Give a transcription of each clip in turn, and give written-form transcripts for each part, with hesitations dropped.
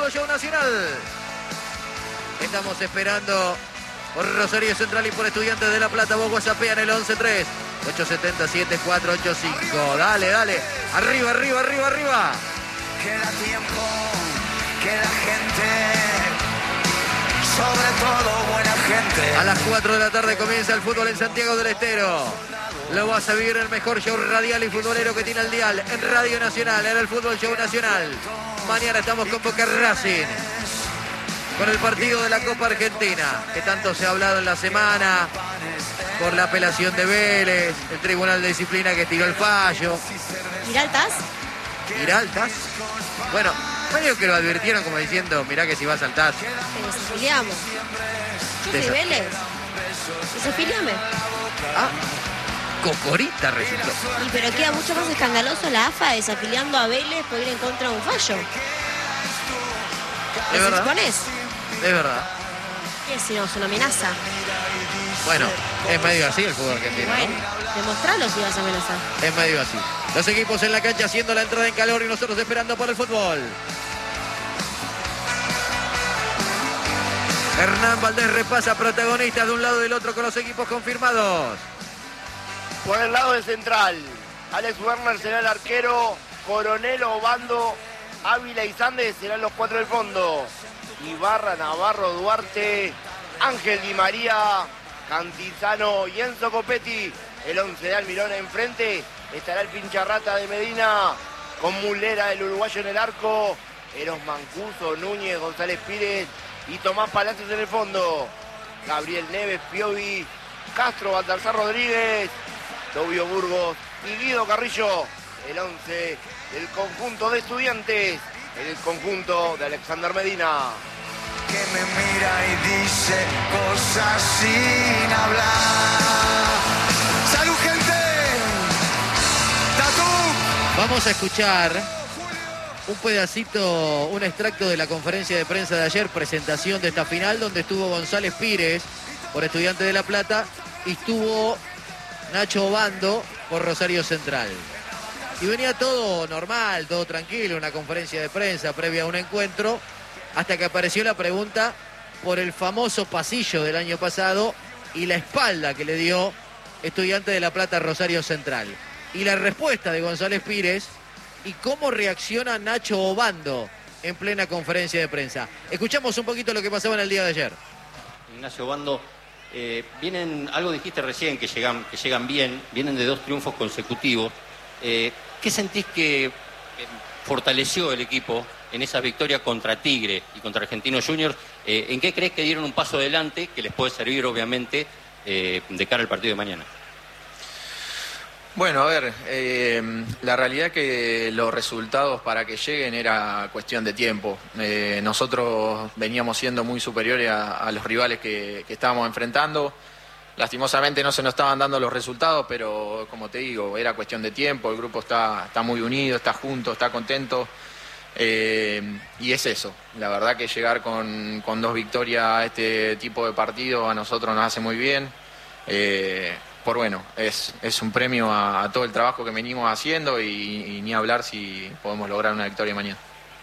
Fútbol Show Nacional. Estamos esperando por Rosario Central y por Estudiantes de La Plata. Vos whatsappean el 11-3 870-7485. Dale, dale. Arriba, arriba, arriba, arriba. Queda tiempo, queda gente, sobre todo buena gente. A las 4 de la tarde comienza el fútbol en Santiago del Estero. Lo vas a vivir el mejor show radial y futbolero que tiene el dial en Radio Nacional, en el Fútbol Show Nacional. Mañana estamos con Boca Racing, con el partido de la Copa Argentina, que tanto se ha hablado en la semana, por la apelación de Vélez, el Tribunal de Disciplina que tiró el fallo. ¿Giraltas? ¿Giraltas? Bueno, medio que lo advirtieron como diciendo, mirá que si va a saltar. Pero nos afiliamos. Yo soy Vélez. Desafiliame. Ah, Cocorita resultó. Y pero queda mucho más escandaloso la AFA desafiliando a Vélez por ir en contra de un fallo. ¿Es verdad? ¿Expones? Es verdad. ¿Qué si no? Es una amenaza. Bueno, es medio así el fútbol argentino, Bueno, ¿no? demostralo si vas a amenazar. Es medio así. Los equipos en la cancha haciendo la entrada en calor y nosotros esperando por el fútbol. Hernán Valdés repasa protagonistas de un lado y del otro con los equipos confirmados. Por el lado de Central, Alex Werner será el arquero, Coronel, Obando, Ávila y Sandes serán los 4 del fondo. Ibarra, Navarro, Duarte, Ángel Di María, Cantizano y Enzo Copetti. El 11 de Almirón enfrente. Estará el pincharrata de Medina, con Mulera, el uruguayo en el arco. Eros Mancuso, Núñez, González Pires y Tomás Palacios en el fondo. Gabriel Neves, Piovi, Castro, Baltasar Rodríguez, Tobio Burgos y Guido Carrillo. El 11 del conjunto de Estudiantes, el conjunto de Alexander Medina. Que me mira y dice cosas sin hablar. ¡Salud, gente! ¡Tatú! Vamos a escuchar un pedacito, un extracto de la conferencia de prensa de ayer, presentación de esta final, donde estuvo González Pires por Estudiantes de La Plata y estuvo Nacho Obando por Rosario Central. Y venía todo normal, todo tranquilo, una conferencia de prensa previa a un encuentro, hasta que apareció la pregunta por el famoso pasillo del año pasado y la espalda que le dio Estudiantes de La Plata a Rosario Central. Y la respuesta de González Pires y cómo reacciona Nacho Obando en plena conferencia de prensa. Escuchamos un poquito lo que pasaba en el día de ayer. Ignacio Obando, vienen, algo dijiste recién, que llegan bien, vienen de 2 triunfos consecutivos. ¿Qué sentís que fortaleció el equipo en esa victoria contra Tigre y contra Argentinos Juniors? ¿En qué crees que dieron un paso adelante que les puede servir, obviamente, de cara al partido de mañana? Bueno, a ver, la realidad es que los resultados para que lleguen era cuestión de tiempo. Nosotros veníamos siendo muy superiores a los rivales que estábamos enfrentando. Lastimosamente no se nos estaban dando los resultados, pero como te digo, era cuestión de tiempo. El grupo está muy unido, está junto, está contento. Y es eso. La verdad que llegar con 2 victorias a este tipo de partido a nosotros nos hace muy bien. Bueno, es un premio a todo el trabajo que venimos haciendo y ni hablar si podemos lograr una victoria mañana.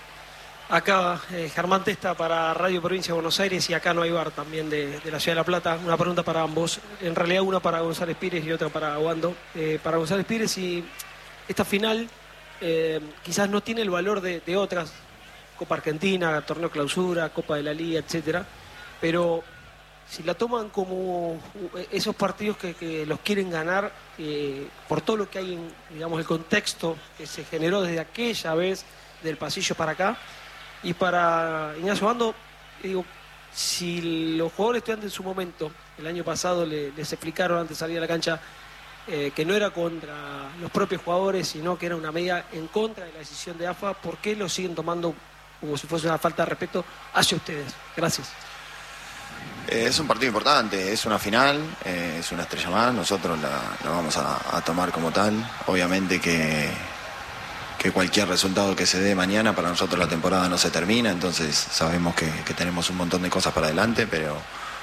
Acá Germán Testa para Radio Provincia de Buenos Aires y acá no hay bar también de la Ciudad de La Plata. Una pregunta para ambos, en realidad una para González Pires y otra para Obando. Para González Pires, si esta final quizás no tiene el valor de otras, Copa Argentina, Torneo Clausura, Copa de la Liga, etcétera, pero si la toman como esos partidos que los quieren ganar por todo lo que hay en, digamos, el contexto que se generó desde aquella vez del pasillo para acá. Y para Ignacio Obando, digo, si los jugadores estudiantes en su momento, el año pasado les explicaron antes de salir a la cancha que no era contra los propios jugadores, sino que era una medida en contra de la decisión de AFA, ¿por qué lo siguen tomando como si fuese una falta de respeto hacia ustedes? Gracias. Es un partido importante, es una final, es una estrella más, nosotros la vamos a tomar como tal. Obviamente que cualquier resultado que se dé mañana, para nosotros la temporada no se termina, entonces sabemos que tenemos un montón de cosas para adelante, pero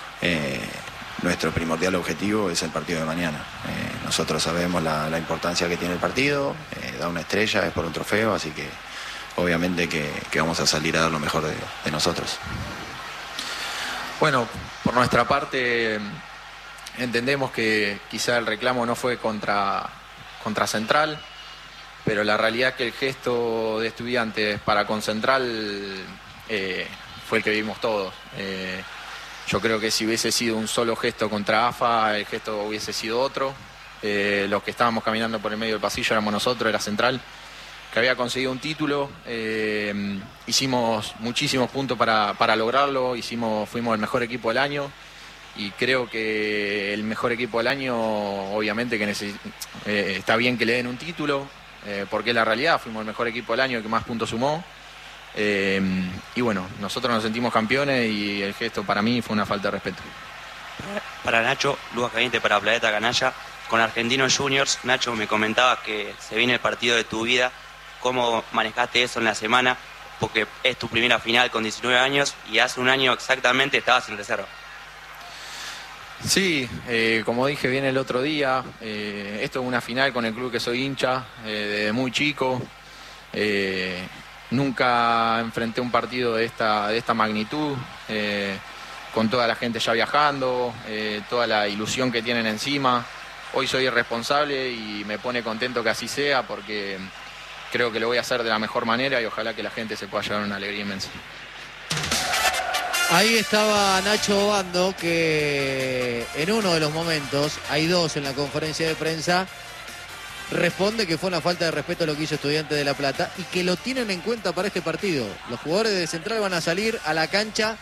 nuestro primordial objetivo es el partido de mañana. Nosotros sabemos la importancia que tiene el partido, da una estrella, es por un trofeo, así que obviamente que vamos a salir a dar lo mejor de nosotros. Bueno, por nuestra parte entendemos que quizá el reclamo no fue contra Central, pero la realidad es que el gesto de Estudiantes para con Central fue el que vimos todos. Yo creo que si hubiese sido un solo gesto contra AFA, el gesto hubiese sido otro. Los que estábamos caminando por el medio del pasillo éramos nosotros, era Central, que había conseguido un título. Hicimos muchísimos puntos para lograrlo, fuimos el mejor equipo del año, y creo que el mejor equipo del año, obviamente que está bien que le den un título, porque es la realidad, fuimos el mejor equipo del año, el que más puntos sumó. Y bueno, nosotros nos sentimos campeones y el gesto para mí fue una falta de respeto. Para Nacho, Lucas Caliente para Planeta Canalla. Con Argentinos Juniors, Nacho, me comentabas que se viene el partido de tu vida. ¿Cómo manejaste eso en la semana? Porque es tu primera final con 19 años y hace un año exactamente estabas en reserva. Sí, como dije bien el otro día, esto es una final con el club que soy hincha, desde muy chico. Nunca enfrenté un partido de esta magnitud, con toda la gente ya viajando, toda la ilusión que tienen encima. Hoy soy el responsable y me pone contento que así sea, porque creo que lo voy a hacer de la mejor manera y ojalá que la gente se pueda llevar una alegría inmensa. Ahí estaba Nacho Obando, que en uno de los momentos, hay dos en la conferencia de prensa, responde que fue una falta de respeto a lo que hizo Estudiantes de La Plata y que lo tienen en cuenta para este partido. Los jugadores de Central van a salir a la cancha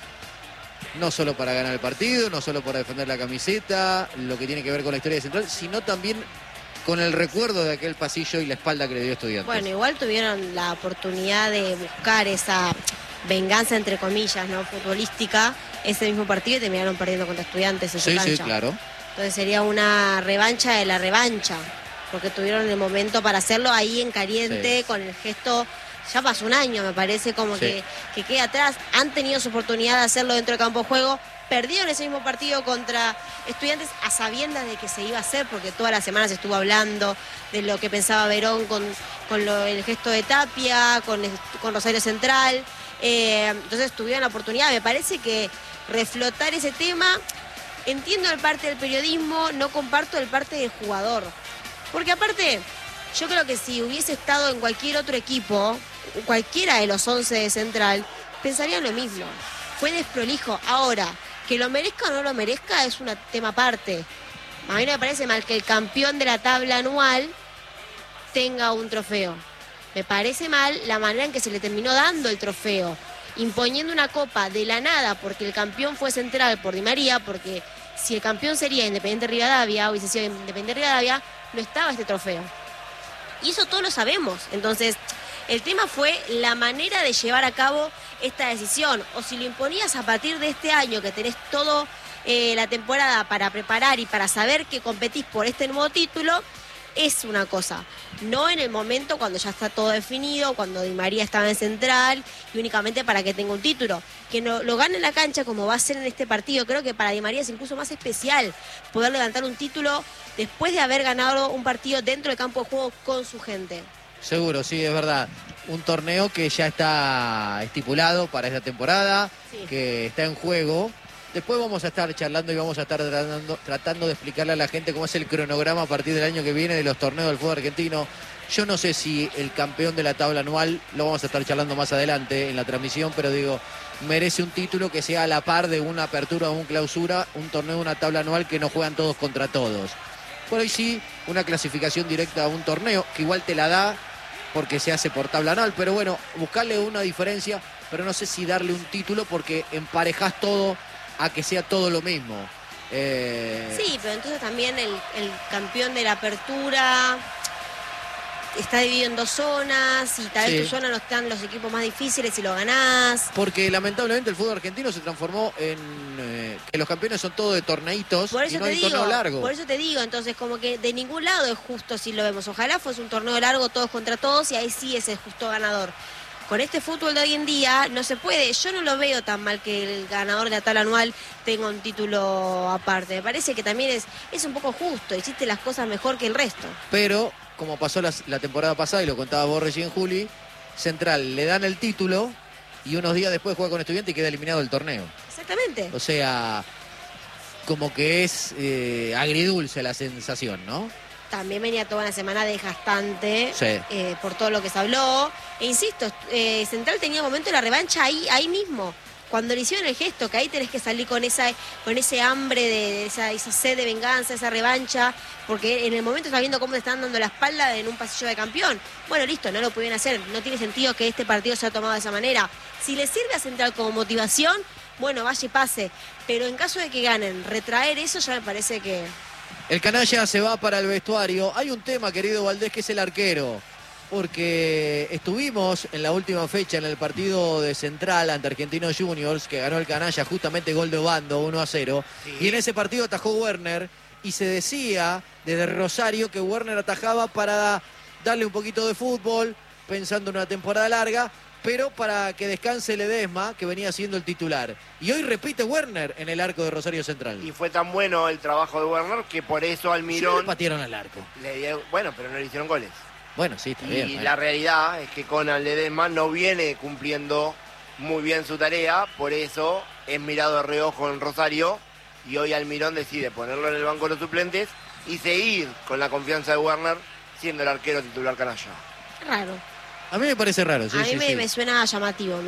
no solo para ganar el partido, no solo para defender la camiseta, lo que tiene que ver con la historia de Central, sino también con el recuerdo de aquel pasillo y la espalda que le dio Estudiantes. Bueno, igual tuvieron la oportunidad de buscar esa venganza, entre comillas, no futbolística, ese mismo partido, y terminaron perdiendo contra Estudiantes en su cancha. Sí, claro. Entonces sería una revancha de la revancha, porque tuvieron el momento para hacerlo ahí en caliente, con el gesto. Ya pasó un año, me parece, como que queda atrás. Han tenido su oportunidad de hacerlo dentro del campo de juego. Perdieron ese mismo partido contra Estudiantes a sabiendas de que se iba a hacer, porque todas las semanas se estuvo hablando de lo que pensaba Verón con el gesto de Tapia, con Rosario Central. Entonces tuvieron la oportunidad. Me parece que reflotar ese tema, entiendo el parte del periodismo, no comparto el parte del jugador. Porque aparte, yo creo que si hubiese estado en cualquier otro equipo, cualquiera de los 11 de Central, pensarían lo mismo. Fue desprolijo. Ahora, que lo merezca o no lo merezca es un tema aparte. A mí no me parece mal que el campeón de la tabla anual tenga un trofeo. Me parece mal la manera en que se le terminó dando el trofeo, imponiendo una copa de la nada porque el campeón fue Central por Di María, porque si el campeón sería Independiente Rivadavia, hubiese sido Independiente Rivadavia, no estaba este trofeo. Y eso todos lo sabemos. Entonces, el tema fue la manera de llevar a cabo esta decisión. O si lo imponías a partir de este año, que tenés toda la temporada para preparar y para saber que competís por este nuevo título, es una cosa. No en el momento cuando ya está todo definido, cuando Di María estaba en Central y únicamente para que tenga un título. Que no, lo gane en la cancha como va a ser en este partido. Creo que para Di María es incluso más especial poder levantar un título después de haber ganado un partido dentro del campo de juego con su gente. Seguro, sí, es verdad. Un torneo que ya está estipulado para esta temporada, que está en juego. Después vamos a estar charlando y vamos a estar tratando de explicarle a la gente cómo es el cronograma a partir del año que viene de los torneos del fútbol argentino. Yo no sé si el campeón de la tabla anual, lo vamos a estar charlando más adelante en la transmisión, pero digo, merece un título que sea a la par de una apertura o una clausura, un torneo, una tabla anual que no juegan todos contra todos. Por hoy sí, una clasificación directa a un torneo, que igual te la da porque se hace por tabla anual, pero bueno, buscarle una diferencia, pero no sé si darle un título porque emparejás todo a que sea todo lo mismo. Sí, pero entonces también el campeón de la apertura está dividido en dos zonas y tal vez tu zona no están los equipos más difíciles y lo ganás. Porque lamentablemente el fútbol argentino se transformó en que los campeones son todos de torneitos y no hay torneo largo. Por eso te digo, entonces como que de ningún lado es justo si lo vemos. Ojalá fuese un torneo largo todos contra todos y ahí sí es el justo ganador. Con este fútbol de hoy en día no se puede. Yo no lo veo tan mal que el ganador de la tabla anual tenga un título aparte. Me parece que también es un poco justo. Hiciste las cosas mejor que el resto. Pero, como pasó la temporada pasada, y lo contaba vos recién, Juli, Central le dan el título y unos días después juega con Estudiantes y queda eliminado del torneo. Exactamente. O sea, como que es agridulce la sensación, ¿no? También venía toda una semana desgastante, Sí. por todo lo que se habló. E insisto, Central tenía momento de la revancha ahí mismo. Cuando le hicieron el gesto, que ahí tenés que salir con ese hambre, de esa sed de venganza, esa revancha, porque en el momento estás viendo cómo te están dando la espalda en un pasillo de campeón. Bueno, listo, no lo pudieron hacer. No tiene sentido que este partido se haya tomado de esa manera. Si le sirve a Central como motivación, bueno, vaya y pase. Pero en caso de que ganen, retraer eso ya me parece que... El canalla se va para el vestuario. Hay un tema, querido Valdés, que es el arquero. Porque estuvimos en la última fecha en el partido de Central ante Argentinos Juniors, que ganó el canalla, justamente gol de Obando, 1-0. Sí. Y en ese partido atajó Werner y se decía desde Rosario que Werner atajaba para darle un poquito de fútbol, pensando en una temporada larga, pero para que descanse Ledesma, que venía siendo el titular. Y hoy repite Werner en el arco de Rosario Central. Y fue tan bueno el trabajo de Werner que por eso Almirón... Sí le patearon al arco. Bueno, pero no le hicieron goles. Bueno, sí, está bien. Y la realidad es que Conan Ledesma no viene cumpliendo muy bien su tarea, por eso es mirado de reojo en Rosario y hoy Almirón decide ponerlo en el banco de los suplentes y seguir con la confianza de Werner siendo el arquero titular canalla. Raro. A mí me parece raro, sí. A mí me suena llamativo,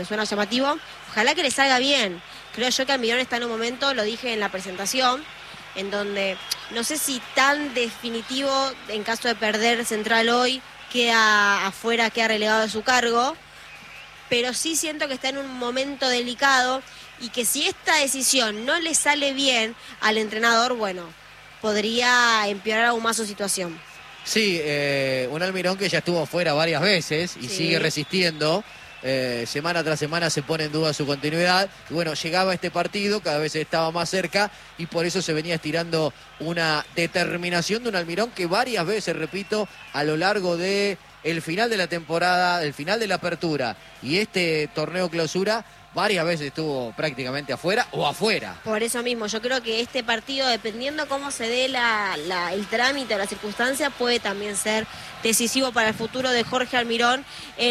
Ojalá que le salga bien. Creo yo que Almirón está en un momento, lo dije en la presentación, en donde no sé si tan definitivo, en caso de perder Central hoy, queda afuera, queda relegado de su cargo, pero sí siento que está en un momento delicado y que si esta decisión no le sale bien al entrenador, bueno, podría empeorar aún más su situación. Sí, un Almirón que ya estuvo fuera varias veces y sigue resistiendo. Semana tras semana se pone en duda su continuidad. Y bueno, llegaba este partido, cada vez estaba más cerca y por eso se venía estirando una determinación de un Almirón que varias veces, repito, a lo largo de el final de la temporada, el final de la apertura y este torneo clausura, varias veces estuvo prácticamente afuera o afuera. Por eso mismo, yo creo que este partido, dependiendo cómo se dé el trámite o la circunstancia, puede también ser decisivo para el futuro de Jorge Almirón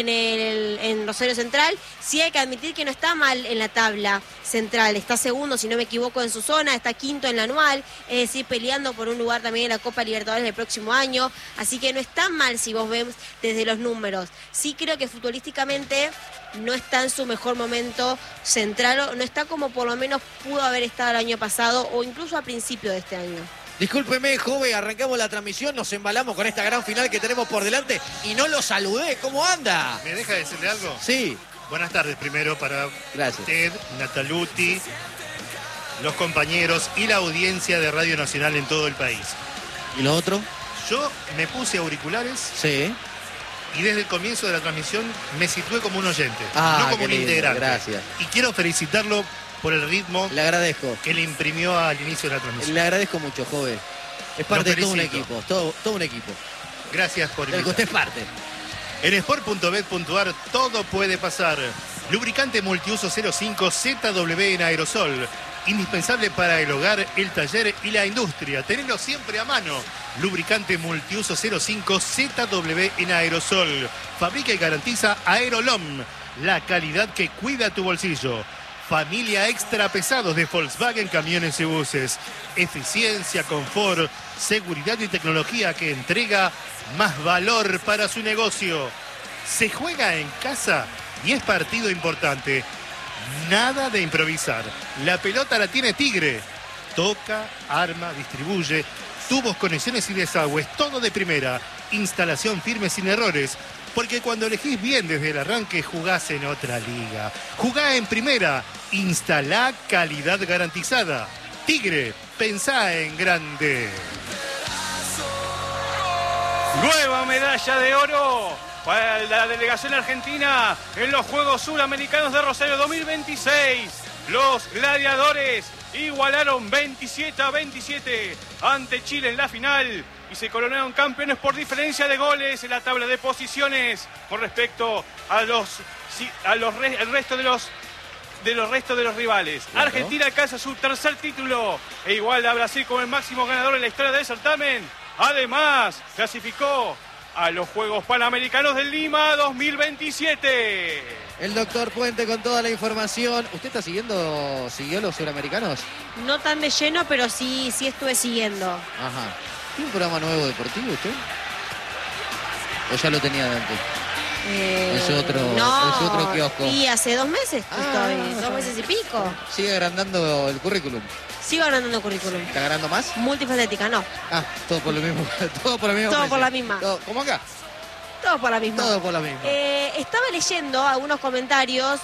en Rosario Central. Sí hay que admitir que no está mal en la tabla central, está segundo, si no me equivoco, en su zona, está quinto en la anual, es decir, peleando por un lugar también en la Copa Libertadores del próximo año, así que no está mal si vos ves desde los números. Sí creo que futbolísticamente no está en su mejor momento Central, no está como por lo menos pudo haber estado el año pasado o incluso a principio de este año. Discúlpeme, joven, arrancamos la transmisión, nos embalamos con esta gran final que tenemos por delante y no lo saludé. ¿Cómo anda? ¿Me deja decirle algo? Sí. Buenas tardes primero para Gracias. usted, Nataluti, los compañeros y la audiencia de Radio Nacional en todo el país. ¿Y lo otro? Yo me puse auriculares. Sí. Y desde el comienzo de la transmisión me situé como un oyente, no como un lindo, integrante. Gracias. Y quiero felicitarlo por el ritmo le agradezco que le imprimió al inicio de la transmisión. Le agradezco mucho, joven. Es parte de todo un equipo, todo un equipo. Gracias por invitar. El que usted es parte. En sport.bet.ar todo puede pasar. Lubricante multiuso 05 ZW en aerosol. Indispensable para el hogar, el taller y la industria. Tenelo siempre a mano. Lubricante multiuso 05 ZW en aerosol. Fabrica y garantiza Aerolom. La calidad que cuida tu bolsillo. Familia extra pesados de Volkswagen Camiones y Buses. Eficiencia, confort, seguridad y tecnología que entrega más valor para su negocio. Se juega en casa y es partido importante. Nada de improvisar. La pelota la tiene Tigre. Toca, arma, distribuye. Tubos, conexiones y desagües. Todo de primera. Instalación firme sin errores. Porque cuando elegís bien desde el arranque, jugás en otra liga. Jugá en primera. Instalá calidad garantizada. Tigre, pensá en grande. Nueva medalla de oro para la delegación argentina en los Juegos Suramericanos de Rosario 2026. Los gladiadores igualaron 27-27 ante Chile en la final y se coronaron campeones por diferencia de goles en la tabla de posiciones con respecto al resto de los rivales. Claro. Argentina alcanza su tercer título e iguala a Brasil como el máximo ganador en la historia del certamen. Además, clasificó a los Juegos Panamericanos de Lima 2027. El doctor Puente con toda la información. ¿Usted siguió los suramericanos? No tan de lleno, pero sí estuve siguiendo. Ajá. ¿Tiene un programa nuevo deportivo usted? ¿O ya lo tenía de antes? En su otro kiosco. Y hace 2 meses estoy, 2 meses y pico. ¿Sigue agrandando el currículum? Sigo agrandando currículum. ¿Está agrandando más? Multifacética, no. Ah, todo por lo mismo. Todo por la misma. Todo por la misma. ¿Cómo acá? Todo por la misma. Todo por la misma. Estaba leyendo algunos comentarios,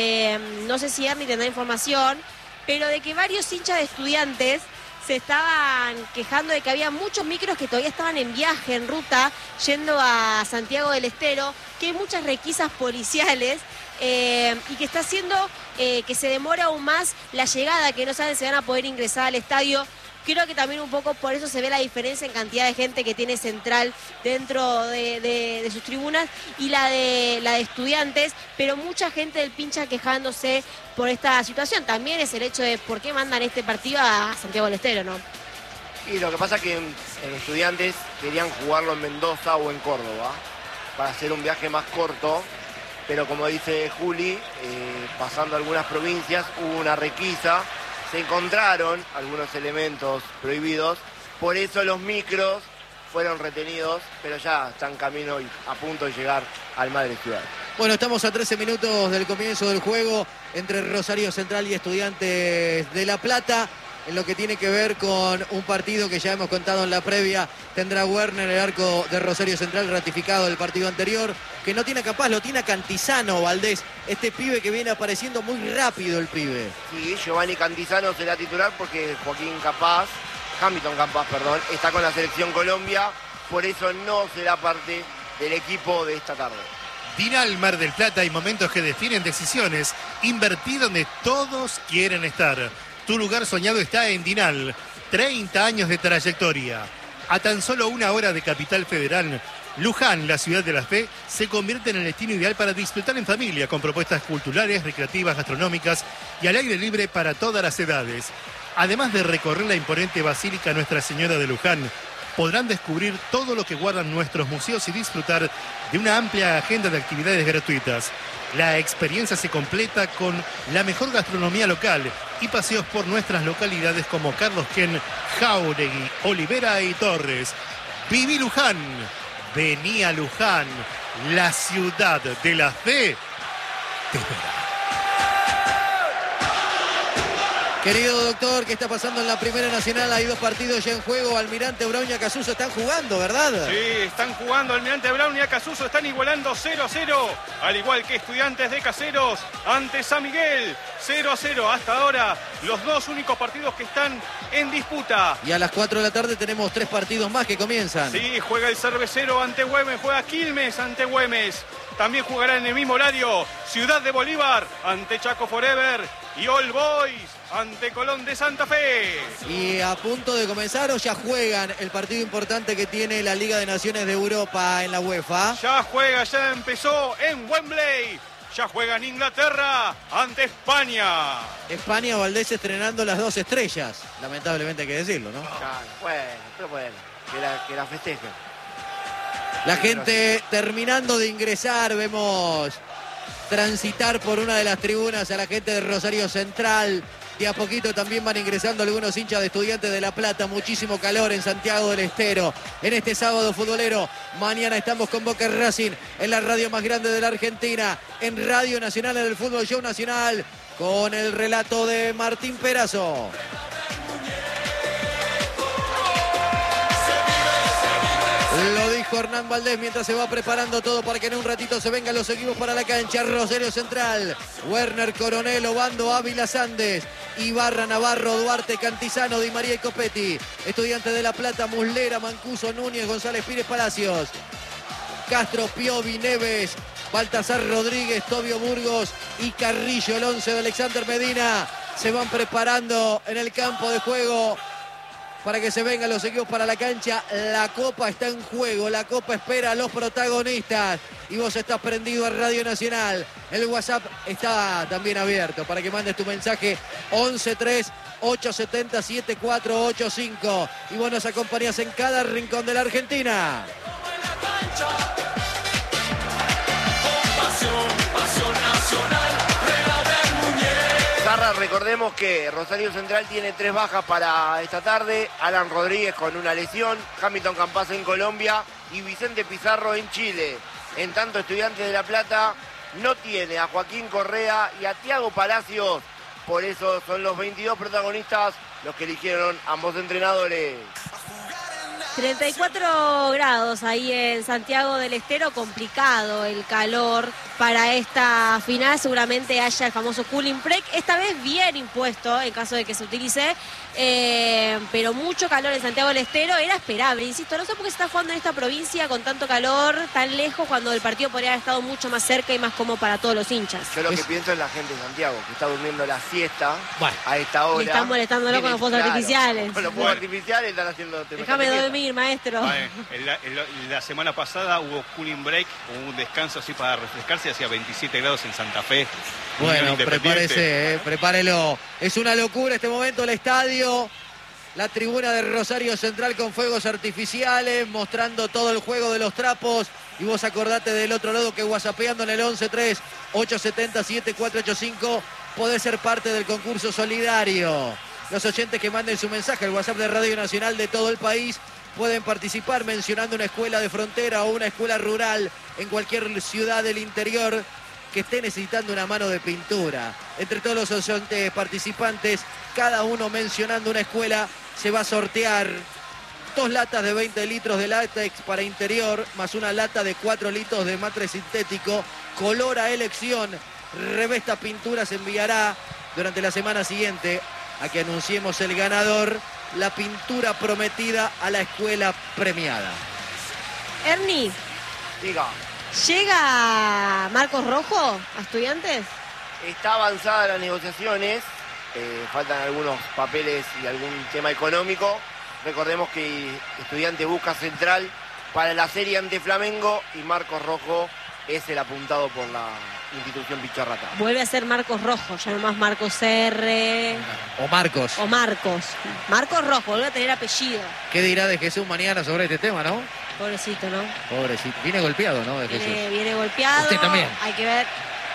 no sé si Ernie tendrá información, pero de que varios hinchas de Estudiantes se estaban quejando de que había muchos micros que todavía estaban en viaje, en ruta, yendo a Santiago del Estero, que hay muchas requisas policiales y que está haciendo que se demore aún más la llegada, que no saben si van a poder ingresar al estadio. Creo que también un poco por eso se ve la diferencia en cantidad de gente que tiene Central dentro de sus tribunas y la de Estudiantes, pero mucha gente del pincha quejándose por esta situación. También es el hecho de por qué mandan este partido a Santiago del Estero, ¿no? Y lo que pasa es que en Estudiantes querían jugarlo en Mendoza o en Córdoba para hacer un viaje más corto, pero como dice Juli, pasando algunas provincias hubo una requisa. Se encontraron algunos elementos prohibidos, por eso los micros fueron retenidos, pero ya están camino y a punto de llegar al Madre Ciudad. Bueno, estamos a 13 minutos del comienzo del juego entre Rosario Central y Estudiantes de La Plata. En lo que tiene que ver con un partido que ya hemos contado en la previa, tendrá Werner el arco de Rosario Central ratificado del partido anterior, que no tiene capaz, lo tiene a Cantizano, Valdés, este pibe que viene apareciendo muy rápido el pibe. Sí, Giovanni Cantizano será titular porque Hamilton Campas, está con la selección Colombia, por eso no será parte del equipo de esta tarde. Dinal Mar del Plata, hay momentos que definen decisiones. Invertí donde todos quieren estar. Tu lugar soñado está en Dinal. 30 años de trayectoria. A tan solo 1 hora de Capital Federal, Luján, la ciudad de la fe, se convierte en el destino ideal para disfrutar en familia, con propuestas culturales, recreativas, gastronómicas y al aire libre para todas las edades. Además de recorrer la imponente Basílica Nuestra Señora de Luján, podrán descubrir todo lo que guardan nuestros museos y disfrutar de una amplia agenda de actividades gratuitas. La experiencia se completa con la mejor gastronomía local y paseos por nuestras localidades como Carlos Ken, Jáuregui, Olivera y Torres. Viví Luján, vení a Luján, la ciudad de la fe te espera. Querido doctor, ¿qué está pasando en la Primera Nacional? Hay 2 partidos ya en juego. Almirante Brown y Acasuso están jugando, ¿verdad? Sí, están jugando. Almirante Brown y Acasuso están igualando 0-0. Al igual que Estudiantes de Caseros ante San Miguel. 0-0 hasta ahora. Los 2 únicos partidos que están en disputa. Y a las 4 de la tarde tenemos 3 partidos más que comienzan. Sí, juega el Cervecero ante Güemes. Juega Quilmes ante Güemes. También jugará en el mismo horario Ciudad de Bolívar ante Chaco Forever y All Boys ante Colón de Santa Fe. Y a punto de comenzar o ya juegan el partido importante que tiene la Liga de Naciones de Europa en la UEFA. Ya juega, ya empezó en Wembley. Ya juega en Inglaterra ante España. España, Valdés estrenando las 2 estrellas. Lamentablemente hay que decirlo, ¿no? Bueno, que la festejen. La gente terminando de ingresar, vemos transitar por una de las tribunas a la gente de Rosario Central. De a poquito también van ingresando algunos hinchas de Estudiantes de La Plata. Muchísimo calor en Santiago del Estero en este sábado futbolero. Mañana estamos con Boca Racing en la radio más grande de la Argentina, en Radio Nacional, en el Fútbol Show Nacional, con el relato de Martín Perazo. Lo dijo Hernán Valdés mientras se va preparando todo para que en un ratito se vengan los equipos para la cancha. Rosario Central, Werner, Coronel, Obando, Ávila, Sandes, Ibarra, Navarro, Duarte, Cantizano, Di María y Copetti. Estudiantes de La Plata, Muslera, Mancuso, Núñez, González Pires, Palacios, Castro, Piovi, Neves, Baltasar Rodríguez, Tobio Burgos y Carrillo. El 11 de Alexander Medina se van preparando en el campo de juego para que se vengan los equipos para la cancha. La Copa está en juego, la Copa espera a los protagonistas. Y vos estás prendido a Radio Nacional. El WhatsApp está también abierto para que mandes tu mensaje 11-3-870-7485. Y vos nos acompañás en cada rincón de la Argentina. Zarra, recordemos que Rosario Central tiene 3 bajas para esta tarde. Alan Rodríguez con una lesión, Hamilton Campazzo en Colombia y Vicente Pizarro en Chile. En tanto, Estudiantes de La Plata no tiene a Joaquín Correa y a Tiago Palacios. Por eso son los 22 protagonistas los que eligieron ambos entrenadores. 34 grados ahí en Santiago del Estero, complicado el calor para esta final, seguramente haya el famoso cooling break, esta vez bien impuesto en caso de que se utilice, pero mucho calor en Santiago del Estero, era esperable, insisto, no sé por qué se está jugando en esta provincia con tanto calor, tan lejos, cuando el partido podría haber estado mucho más cerca y más cómodo para todos los hinchas. Yo lo que pienso es la gente de Santiago, que está durmiendo la siesta a esta hora. Y están molestándolo con los fuegos artificiales. Con los fuegos artificiales están haciendo... Déjame dormir, maestro. La semana pasada hubo cooling break, hubo un descanso así para refrescarse, hacía 27 grados en Santa Fe. Bueno, prepárese, prepárelo. Es una locura este momento el estadio. La tribuna de Rosario Central con fuegos artificiales, mostrando todo el juego de los trapos. Y vos acordate del otro lado que whatsappeando en el 11-3-870-7485 podés ser parte del concurso solidario. Los oyentes que manden su mensaje al WhatsApp de Radio Nacional de todo el país pueden participar mencionando una escuela de frontera o una escuela rural en cualquier ciudad del interior que esté necesitando una mano de pintura. Entre todos los oyentes participantes, cada uno mencionando una escuela, se va a sortear 2 latas de 20 litros de látex para interior, más una lata de 4 litros de matre sintético, color a elección. Revesta Pintura se enviará durante la semana siguiente a que anunciemos el ganador, la pintura prometida a la escuela premiada. Ernie, diga. ¿Llega Marcos Rojo a Estudiantes? Está avanzada las negociaciones, faltan algunos papeles y algún tema económico. Recordemos que Estudiantes busca central para la serie ante Flamengo y Marcos Rojo es el apuntado por la institución Picharrata. Vuelve a ser Marcos Rojo, ya no más Marcos R. O Marcos. O Marcos. Marcos Rojo, vuelve a tener apellido. ¿Qué dirá de Jesús mañana sobre este tema, no? Pobrecito, ¿no? Pobrecito. Viene golpeado, ¿no? De Jesús. Viene golpeado. Usted también. Hay que ver.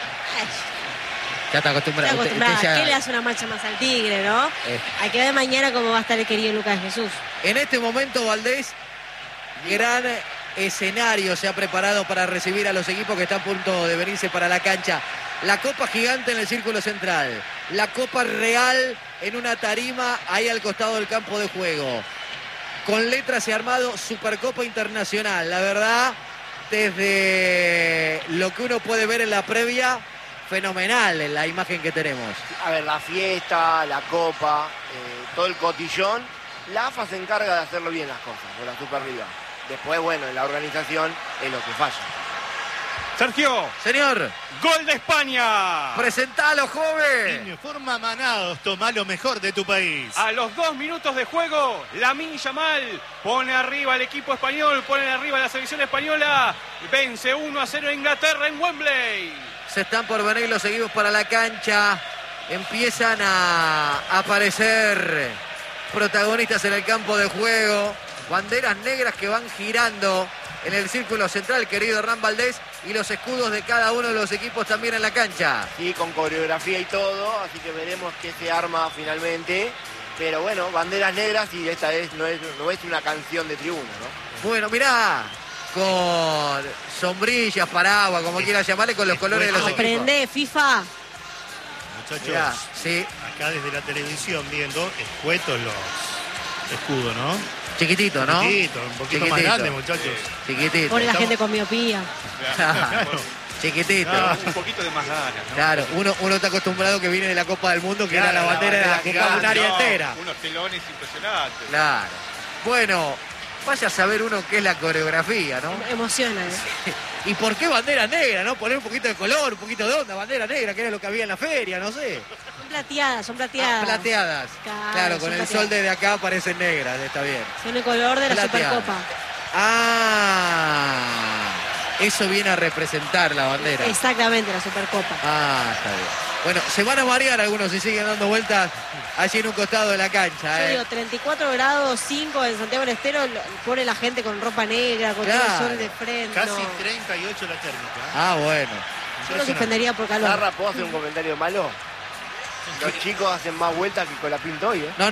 Ya está acostumbrado. ¿Qué le hace una marcha más al Tigre, no? Hay que ver mañana cómo va a estar el querido Lucas Jesús. En este momento, Valdés, gran escenario se ha preparado para recibir a los equipos que están a punto de venirse para la cancha. La Copa Gigante en el círculo central. La Copa Real en una tarima ahí al costado del campo de juego. Con letras y armado Supercopa Internacional. La verdad, desde lo que uno puede ver en la previa, fenomenal en la imagen que tenemos. A ver, la fiesta, la copa, todo el cotillón. La AFA se encarga de hacerlo bien las cosas, con la Superliga. Después, bueno, en la organización es lo que falla. Sergio. Señor. Gol de España. Presentalo, joven. Forma Manados, toma lo mejor de tu país. A los 2 minutos de juego, Lamine Yamal pone arriba al equipo español, pone arriba a la selección española. Vence 1-0 Inglaterra en Wembley. Se están por venir los equipos para la cancha. Empiezan a aparecer protagonistas en el campo de juego. Banderas negras que van girando en el círculo central, querido Hernán Valdés, y los escudos de cada uno de los equipos también en la cancha. Sí, con coreografía y todo, así que veremos qué se arma finalmente. Pero bueno, banderas negras y esta vez no es una canción de tribuna, ¿no? Bueno, mirá, con sombrillas, paraguas, como quieras llamarle, con los colores de los equipos. Aprende, FIFA. Muchachos, mirá, sí. Acá desde la televisión viendo, escuetos los escudos, ¿no? Chiquitito, ¿no? Chiquitito, un poquito más grande, muchachos. Chiquitito. Pone la gente con miopía. Claro. Chiquitito. Un poquito de más ganas, ¿no? Claro, uno está acostumbrado que viene de la Copa del Mundo, que era la bandera de la Copa un área entera. Unos telones impresionantes. Claro. Bueno, vaya a saber uno qué es la coreografía, ¿no? Emociona, ¿eh? ¿Y por qué bandera negra, no? Poner un poquito de color, un poquito de onda, bandera negra, que era lo que había en la feria, no sé. Son plateadas. Plateadas. Claro, con el sol desde acá parecen negras, está bien. Son el color de la Supercopa. Eso viene a representar la bandera. Exactamente, la Supercopa. Ah, está bien. Bueno, se van a marear algunos si siguen dando vueltas allí en un costado de la cancha. Yo digo, 34 grados 5 en Santiago del Estero, pone la gente con ropa negra, con todo el sol de frente. Casi no. 38 la térmica. Ah, bueno. Yo lo suspendería por calor. Zarra, ¿puedo hacer un comentario malo? Los chicos hacen más vueltas que con la pinta hoy, ¿eh? No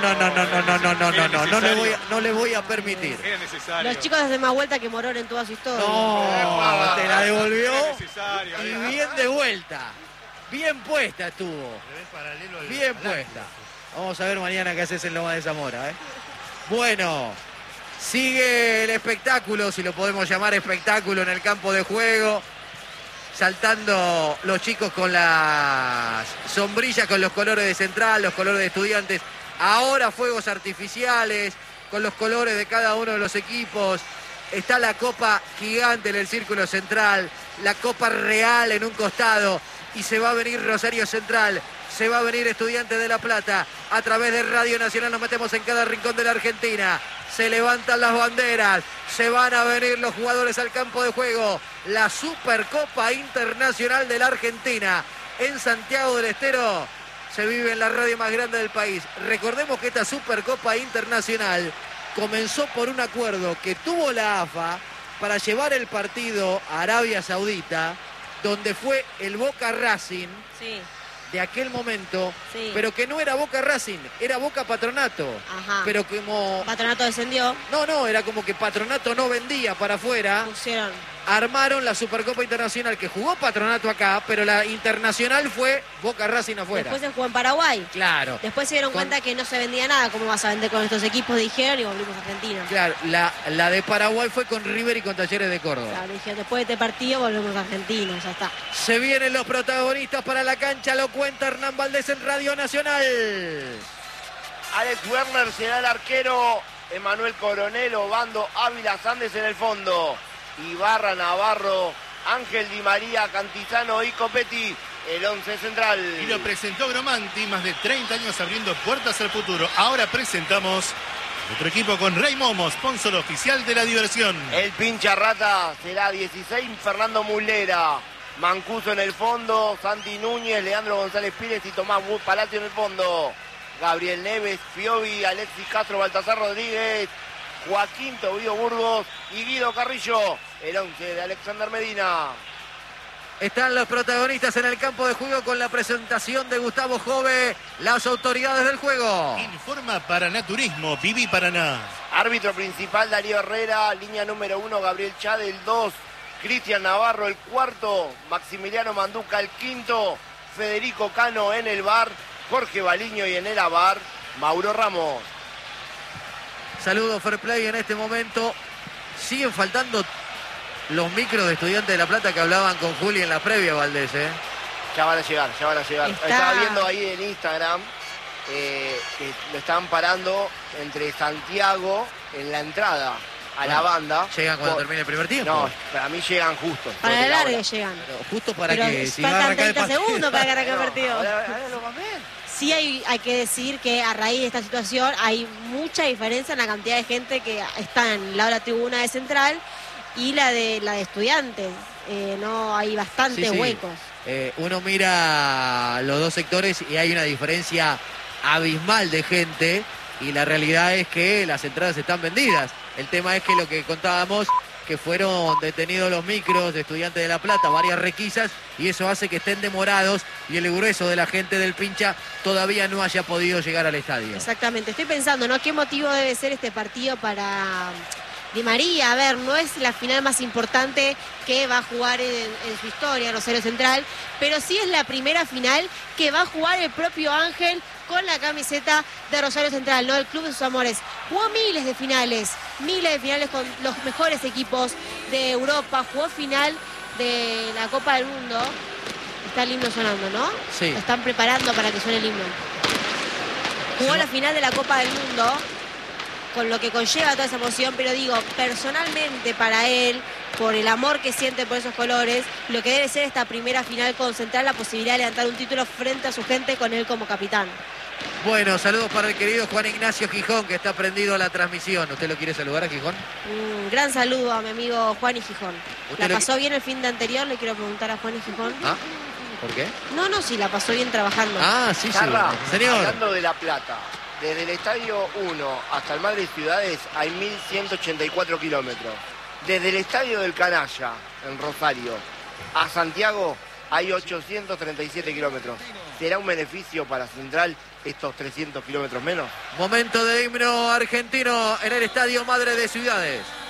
le voy a permitir. Era necesario. Los chicos hacen más vuelta que Morón en toda su historia. No, te la devolvió Era necesario. y bien de vuelta. Bien puesta estuvo. Bien puesta. Vamos a ver mañana qué haces en Loma de Zamora, ¿eh? Bueno, sigue el espectáculo, si lo podemos llamar espectáculo, en el campo de juego. Saltando los chicos con las sombrillas, con los colores de Central, los colores de Estudiantes. Ahora fuegos artificiales, con los colores de cada uno de los equipos. Está la copa gigante en el círculo central, la copa real en un costado. Y se va a venir Rosario Central, se va a venir Estudiantes de La Plata. A través de Radio Nacional nos metemos en cada rincón de la Argentina. Se levantan las banderas, se van a venir los jugadores al campo de juego. La Supercopa Internacional de la Argentina en Santiago del Estero se vive en la radio más grande del país. Recordemos que esta Supercopa Internacional comenzó por un acuerdo que tuvo la AFA para llevar el partido a Arabia Saudita, donde fue el Boca Racing. Sí. De aquel momento, Sí. pero que no era Boca Racing, era Boca Patronato. Ajá. Pero como... Patronato descendió. No, era como que Patronato no vendía para afuera. Pusieron. Armaron la Supercopa Internacional que jugó Patronato acá, pero la internacional fue Boca Racing afuera. Después se jugó en Paraguay. Claro. Después se dieron cuenta que no se vendía nada. ¿Cómo vas a vender con estos equipos? Dijeron y volvimos a Argentina. Claro, la de Paraguay fue con River y con Talleres de Córdoba. Claro, dijeron, después de este partido volvemos a Argentina, ya está. Se vienen los protagonistas para la cancha, lo cuenta Hernán Valdés en Radio Nacional. Alex Werner será el arquero. Emanuel Coronel, Obando, Ávila, Sandes en el fondo. Ibarra, Navarro, Ángel Di María, Cantizano y Copetti, el 11 central. Y lo presentó Gromanti, más de 30 años abriendo puertas al futuro. Ahora presentamos otro equipo con Rey Momo, sponsor oficial de la diversión. El pincha rata será 16, Fernando Mulera. Mancuso en el fondo, Santi Núñez, Leandro González Pires y Tomás Palacio en el fondo. Gabriel Neves, Fiovi, Alexis Castro, Baltasar Rodríguez, Joaquín Tobío Burgos y Guido Carrillo, el 11 de Alexander Medina. Están los protagonistas en el campo de juego con la presentación de Gustavo Jove, las autoridades del juego. Informa Paraná Turismo, Viví Paraná. Árbitro principal Darío Herrera, línea número 1 Gabriel Chade, el 2 Cristian Navarro, el 4 Maximiliano Manduca, el 5 Federico Cano en el bar, Jorge Baliño y en el abar Mauro Ramos. Saludos Fair Play en este momento. Siguen faltando los micros de Estudiantes de La Plata que hablaban con Juli en la previa, Valdés, ¿eh? Ya van a llegar. Está... Estaba viendo ahí en Instagram que lo estaban parando entre Santiago en la entrada a la banda. ¿Llegan cuando termine el primer tiempo? No, para mí llegan justo. Para el largo llegan. Pero justo para Pero que si va a faltan arrancar el 30 partido. segundos para que arranque el partido. Ahora lo van a ver. Sí hay que decir que a raíz de esta situación hay mucha diferencia en la cantidad de gente que está en la tribuna de Central y la de Estudiantes. No hay bastantes Sí. huecos. Uno mira los dos sectores y hay una diferencia abismal de gente y la realidad es que las entradas están vendidas. El tema es que lo que contábamos, que fueron detenidos los micros de Estudiantes de La Plata, varias requisas, y eso hace que estén demorados y el grueso de la gente del pincha todavía no haya podido llegar al estadio. Exactamente. Estoy pensando, ¿no? ¿Qué motivo debe ser este partido para Di María? A ver, no es la final más importante que va a jugar en su historia, Rosario Central, pero sí es la primera final que va a jugar el propio Ángel con la camiseta de Rosario Central, ¿no? El club de sus amores. Jugó miles de finales con los mejores equipos de Europa, jugó final de la Copa del Mundo. Está el himno sonando, ¿no? Sí. Lo están preparando para que suene el himno. Jugó la final de la Copa del Mundo, con lo que conlleva toda esa emoción, pero digo, personalmente para él, por el amor que siente por esos colores, lo que debe ser esta primera final con Central, la posibilidad de levantar un título frente a su gente con él como capitán. Bueno, saludos para el querido Juan Ignacio Gijón, que está prendido a la transmisión. ¿Usted lo quiere saludar a Gijón? Un gran saludo a mi amigo Juan y Gijón. ¿Usted ¿La pasó bien el fin de anterior? Le quiero preguntar a Juan y Gijón. ¿Ah? ¿Por qué? No, sí, la pasó bien trabajando. Ah, sí, Carla, señor. Hablando de La Plata, desde el Estadio 1 hasta el Madre Ciudades hay 1.184 kilómetros. Desde el Estadio del Canalla, en Rosario, a Santiago hay 837 kilómetros. ¿Será un beneficio para Central estos 300 kilómetros menos? Momento de himno argentino en el Estadio Madre de Ciudades.